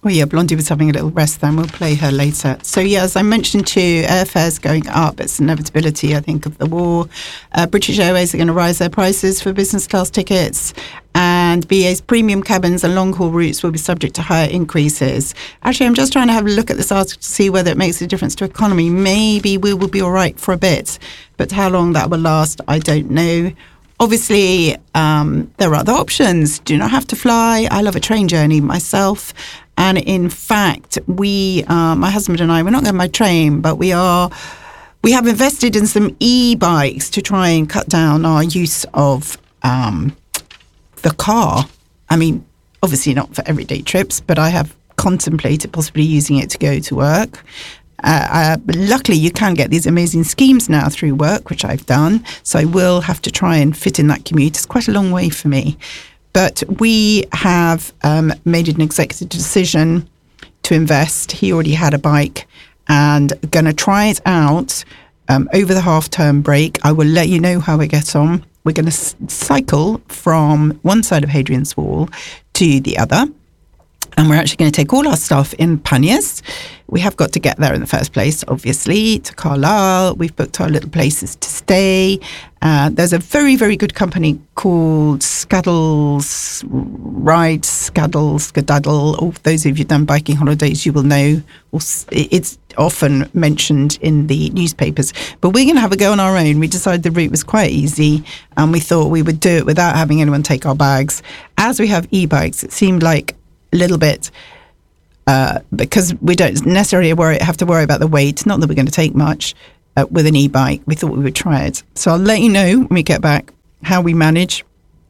Well, yeah, Blondie was having a little rest then. We'll play her later. So, yeah, as I mentioned to you, airfares going up. It's inevitability, I think, of the war. British Airways are going to rise their prices for business class tickets. And BA's premium cabins and long-haul routes will be subject to higher increases. Actually, I'm just trying to have a look at this article to see whether it makes a difference to economy. Maybe we will be all right for a bit. But how long that will last, I don't know. Obviously, there are other options. Do not have to fly. I love a train journey myself. And in fact, my husband and I, we're not going by train, but we have invested in some e-bikes to try and cut down our use of the car. I mean, obviously not for everyday trips, but I have contemplated possibly using it to go to work. Luckily, you can get these amazing schemes now through work, which I've done. So I will have to try and fit in that commute. It's quite a long way for me. But we have made an executive decision to invest. He already had a bike and going to try it out over the half-term break. I will let you know how we get on. We're going to cycle from one side of Hadrian's Wall to the other. And we're actually going to take all our stuff in panniers. We have got to get there in the first place, obviously, to Carlisle. We've booked our little places to stay. There's a very, very good company called Scaddles Ride, Skedaddle. All those of you who've done biking holidays, you will know. It's often mentioned in the newspapers. But we're going to have a go on our own. We decided the route was quite easy, and we thought we would do it without having anyone take our bags. As we have e-bikes, it seemed like a little bit because we don't necessarily have to worry about the weight. Not that we're going to take much with an e-bike. We thought we would try it. So I'll let you know when we get back how we manage.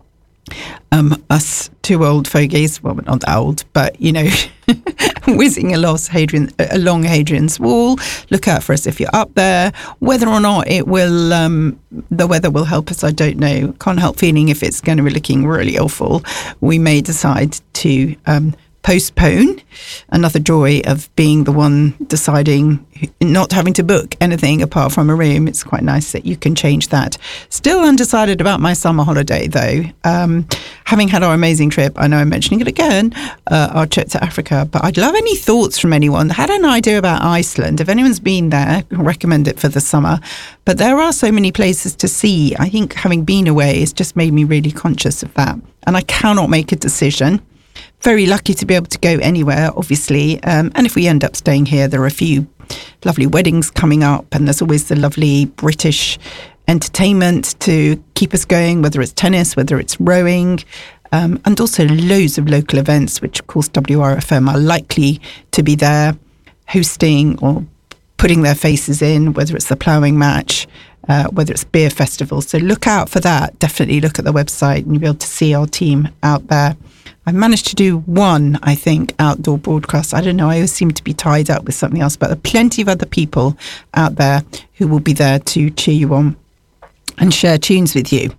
Us two old fogies, well, we're not old, but, you know, whizzing along Hadrian's Wall. Look out for us if you're up there. Whether or not it will, the weather will help us, I don't know. Can't help feeling if it's going to be looking really awful. We may decide to postpone. Another joy of being the one deciding, not having to book anything apart from a room. It's quite nice that you can change that. Still undecided about my summer holiday, though. Having had our amazing trip, I know I'm mentioning it again, our trip to Africa, but I'd love any thoughts from anyone. Had an idea about Iceland. If anyone's been there, I'll recommend it for the summer. But there are so many places to see. I think having been away has just made me really conscious of that. And I cannot make a decision. Very lucky to be able to go anywhere, obviously. And if we end up staying here, there are a few lovely weddings coming up, and there's always the lovely British entertainment to keep us going, whether it's tennis, whether it's rowing, and also loads of local events, which, of course, WRFM are likely to be there hosting or putting their faces in, whether it's the ploughing match, whether it's beer festival. So look out for that. Definitely look at the website and you'll be able to see our team out there. I've managed to do one, I think, outdoor broadcast. I don't know, I always seem to be tied up with something else, but there are plenty of other people out there who will be there to cheer you on and share tunes with you.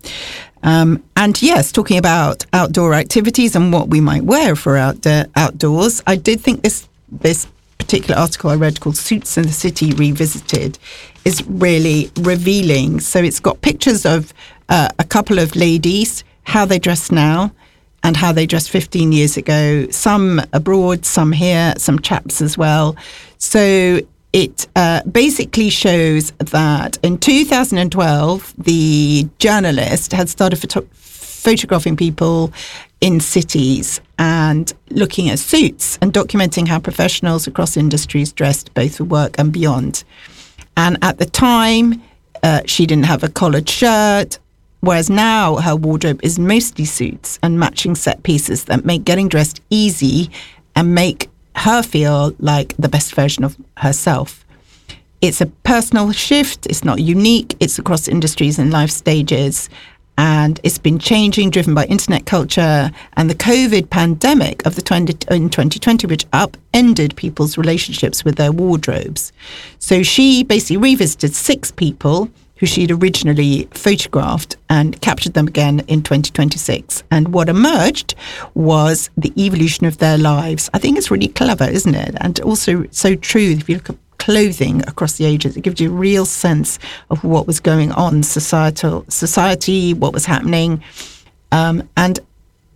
And yes, talking about outdoor activities and what we might wear for outdoors, I did think this particular article I read called Suits in the City Revisited is really revealing. So it's got pictures of a couple of ladies, how they dress now, and how they dressed 15 years ago, some abroad, some here, some chaps as well. So it basically shows that in 2012, the journalist had started photographing people in cities and looking at suits and documenting how professionals across industries dressed both for work and beyond. And at the time, she didn't have a collared shirt, whereas now her wardrobe is mostly suits and matching set pieces that make getting dressed easy and make her feel like the best version of herself. It's a personal shift. It's not unique. It's across industries and life stages. And it's been changing, driven by internet culture and the COVID pandemic of in 2020, which upended people's relationships with their wardrobes. So she basically revisited 6 people who she'd originally photographed and captured them again in 2026. And what emerged was the evolution of their lives. I think it's really clever, isn't it? And also so true. If you look at clothing across the ages, it gives you a real sense of what was going on, society, what was happening. And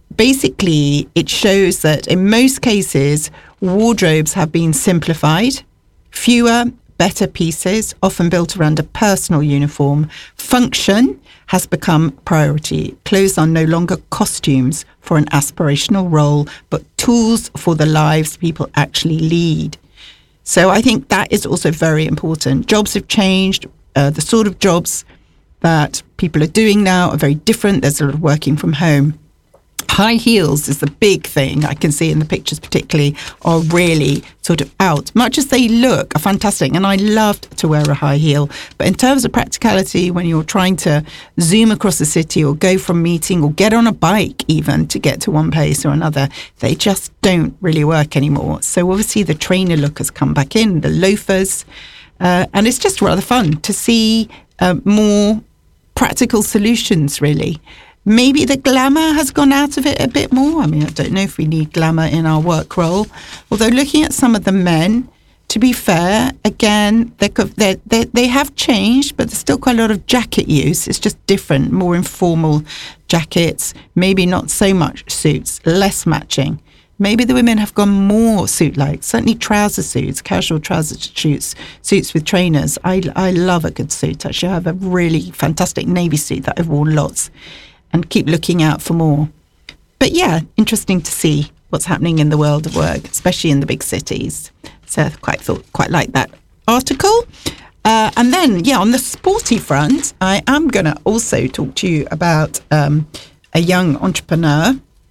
basically, it shows that in most cases, wardrobes have been simplified, fewer, better pieces, often built around a personal uniform. Function has become priority. Clothes are no longer costumes for an aspirational role, but tools for the lives people actually lead. So I think that is also very important. Jobs have changed. The sort of jobs that people are doing now are very different. There's a lot of working from home. High heels is the big thing I can see in the pictures particularly, are really sort of out. Much as they look are fantastic, and I loved to wear a high heel. But in terms of practicality, when you're trying to zoom across the city or go from meeting or get on a bike even to get to one place or another, they just don't really work anymore. So obviously the trainer look has come back in, the loafers, and it's just rather fun to see more practical solutions, really. Maybe the glamour has gone out of it a bit more. I mean, I don't know if we need glamour in our work role. Although looking at some of the men, to be fair, again, they have changed, but there's still quite a lot of jacket use. It's just different, more informal jackets, maybe not so much suits, less matching. Maybe the women have gone more suit-like, certainly trouser suits, casual trouser suits with trainers. I love a good suit. Actually, I have a really fantastic navy suit that I've worn lots, and keep looking out for more. But yeah, interesting to see what's happening in the world of work, especially in the big cities. So I quite like that article. And then, yeah, on the sporty front, I am going to also talk to you about a young entrepreneur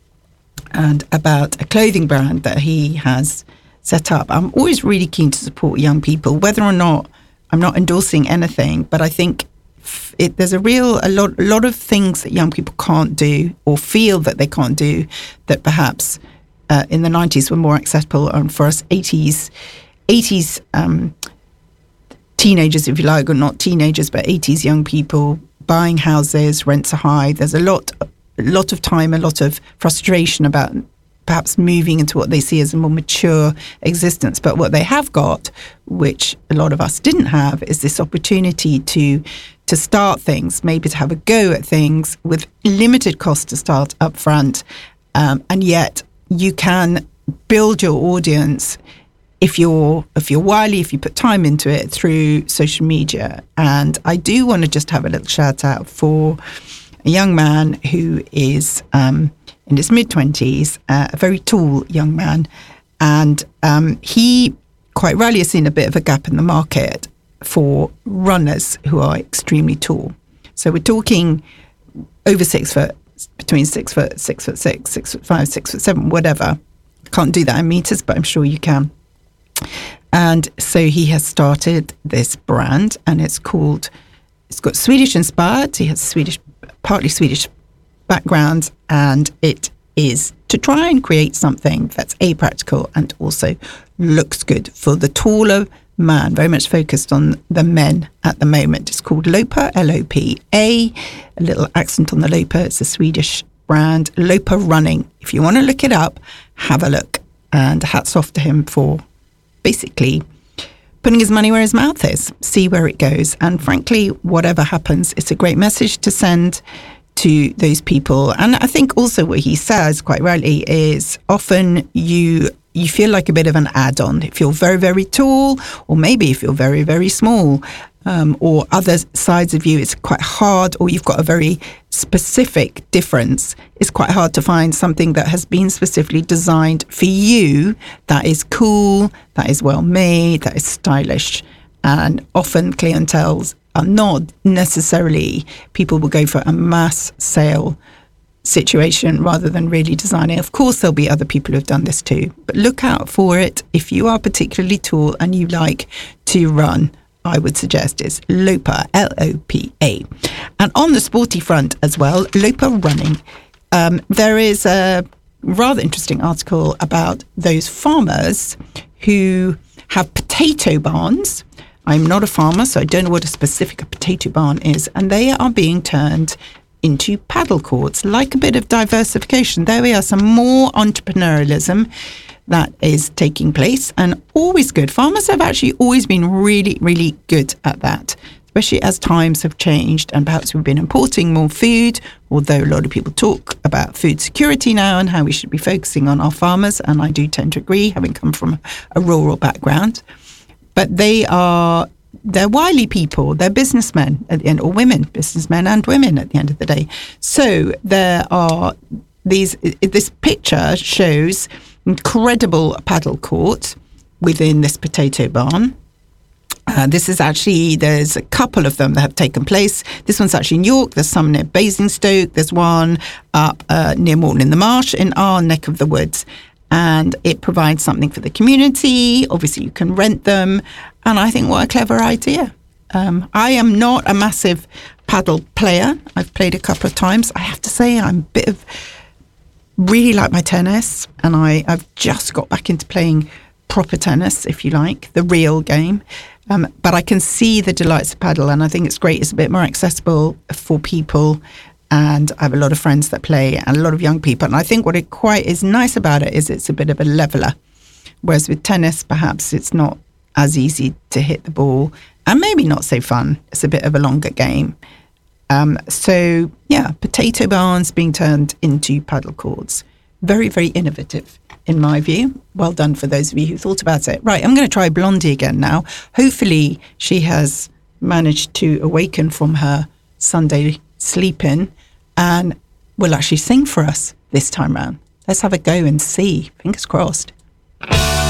and about a clothing brand that he has set up. I'm always really keen to support young people, whether or not I'm not endorsing anything, but I think there's a lot of things that young people can't do or feel that they can't do that perhaps in the 90s were more acceptable, and for us 80s teenagers, if you like, or not teenagers, but 80s young people buying houses, rents are high. There's a lot of time, a lot of frustration about perhaps moving into what they see as a more mature existence. But what they have got, which a lot of us didn't have, is this opportunity to start things, maybe to have a go at things with limited cost to start up front. And yet you can build your audience if you're wily, if you put time into it through social media. And I do want to just have a little shout out for a young man who is in his mid-20s, a very tall young man. And he quite rightly has seen a bit of a gap in the market for runners who are extremely tall. So we're talking over 6 foot, between 6 foot, 6'6", 6'5", 6'7", whatever. I can't do that in meters, but I'm sure you can. And so he has started this brand, and it's got Swedish inspired. He has partly Swedish background, and it is to try and create something that's practical and also looks good for the taller man, very much focused on the men at the moment. It's called Lopa, Lopa, a little accent on the Lopa. It's a Swedish brand, Lopa Running. If you want to look it up, have a look. And hats off to him for basically putting his money where his mouth is, see where it goes. And frankly, whatever happens, it's a great message to send to those people. And I think also what he says quite rightly is often you feel like a bit of an add-on. If you're very, very tall, or maybe if you're very, very small, or other sides of you, it's quite hard, or you've got a very specific difference. It's quite hard to find something that has been specifically designed for you, that is cool, that is well made, that is stylish. And often clienteles are not necessarily, people will go for a mass sale situation rather than really designing. Of course, there'll be other people who've done this too, but look out for it. If you are particularly tall and you like to run, I would suggest is Lopa, Lopa. And on the sporty front as well, Lopa Running, there is a rather interesting article about those farmers who have potato barns. I'm not a farmer, so I don't know what a specific potato barn is, and they are being turned into paddle courts, like a bit of diversification. There we are, some more entrepreneurialism that is taking place, and always good. Farmers have actually always been really, really good at that. especially as times have changed and perhaps we've been importing more food, although a lot of people talk about food security now and how we should be focusing on our farmers. And I do tend to agree, having come from a rural background. But they're wily people, they're businessmen at the end, or women, businessmen and women at the end of the day. So there are this picture shows incredible paddle court within this potato barn. This is actually, there's a couple of them that have taken place. This one's actually in York. There's some near Basingstoke. There's one up near Morton in the Marsh in our neck of the woods. And it provides something for the community. Obviously, you can rent them. And I think what a clever idea. I am not a massive paddle player. I've played a couple of times. I have to say really like my tennis. And I've just got back into playing proper tennis, if you like, the real game. But I can see the delights of paddle, and I think it's great. It's a bit more accessible for people, and I have a lot of friends that play and a lot of young people. And I think what it quite is nice about it is it's a bit of a leveler, whereas with tennis, perhaps it's not as easy to hit the ball and maybe not so fun. It's a bit of a longer game. So yeah, potato barns being turned into paddle courts. Very, very innovative, in my view. Well done for those of you who thought about it. Right, I'm going to try Blondie again now. Hopefully she has managed to awaken from her Sunday sleep-in and will actually sing for us this time round. Let's have a go and see. Fingers crossed.